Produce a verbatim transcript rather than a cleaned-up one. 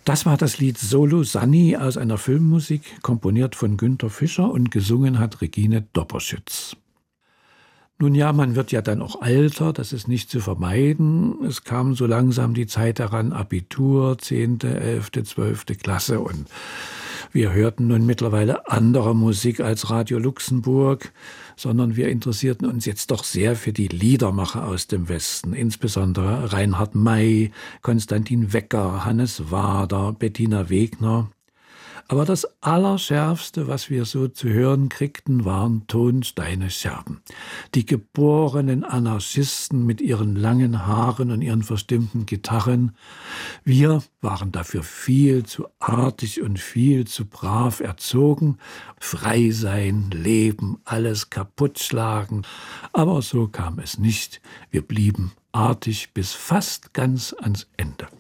Das war das Lied Solo Sunny aus einer Filmmusik, komponiert von Günter Fischer und gesungen hat Regine Dopperschütz. Nun ja, man wird ja dann auch älter, das ist nicht zu vermeiden. Es kam so langsam die Zeit heran, Abitur, zehnte, elfte, zwölfte Klasse, und wir hörten nun mittlerweile andere Musik als Radio Luxemburg, sondern wir interessierten uns jetzt doch sehr für die Liedermacher aus dem Westen, insbesondere Reinhard May, Konstantin Wecker, Hannes Wader, Bettina Wegner. Aber das Allerschärfste, was wir so zu hören kriegten, waren Tonsteine Scherben. Die geborenen Anarchisten mit ihren langen Haaren und ihren verstimmten Gitarren. Wir waren dafür viel zu artig und viel zu brav erzogen. Frei sein, leben, alles kaputt schlagen. Aber so kam es nicht. Wir blieben artig bis fast ganz ans Ende.